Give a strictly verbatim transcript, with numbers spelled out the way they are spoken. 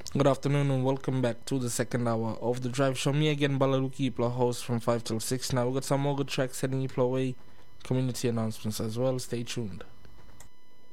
Good afternoon and welcome back to the second hour of the drive show. Me again, Balaluki, your host from five till six. Now we got some more good tracks heading you way. Community announcements as well. Stay tuned.